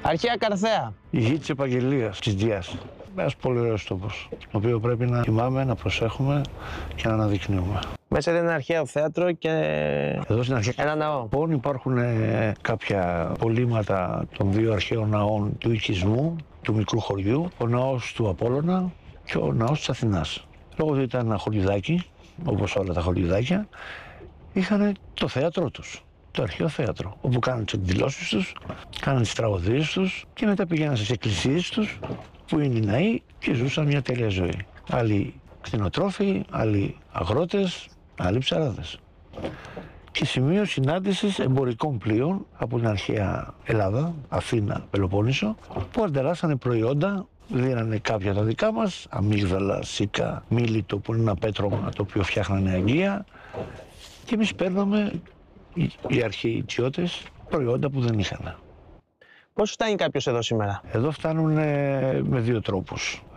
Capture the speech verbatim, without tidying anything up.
Αρχαία Καρθέα. Η γη της Επαγγελίας, της Διάς. Ένας πολύ ωραίος τόπος, το οποίο πρέπει να θυμάμαι, να προσέχουμε και να αναδεικνύουμε. Μέσα είναι ένα αρχαίο θέατρο και Εδώ στην αρχαία ένα ναό. λοιπόν υπάρχουν ε, κάποια πολύματα των δύο αρχαίων ναών του οικισμού, του μικρού χωριού, ο ναός του Απόλλωνα και ο ναός της Αθηνάς. Λόγω ότι ήταν ένα χωριουδάκι, όπως όλα τα χωριουδάκια, είχαν το θέατρό τους, το αρχαίο θέατρο, όπου κάνουν τις εκδηλώσεις τους, κάνουν τις τραγωδίες τους και μετά πήγαιναν στις εκκλησίες τους, που είναι οι ναοί και ζούσαν μια τέλεια ζωή. Άλλοι κτηνοτρόφοι, άλλοι αγρότες, άλλοι ψαράδες. Και σημείο συνάντησης εμπορικών πλοίων από την αρχαία Ελλάδα, Αθήνα, Πελοπόννησο, που ανταλλάσσανε προϊόντα, δίνανε κάποια τα δικά μας, αμύγδαλα, σίκα, μίλιτο, που είναι ένα πέτρωμα το οποίο φτιάχνανε αγγεία, και εμείς παίρναμε, οι, οι αρχαίοι Ιτσιώτες, προϊόντα που δεν είχαν. Πώς φτάνει κάποιος εδώ σήμερα? Εδώ φτάνουν ε, με δύο τρόπους.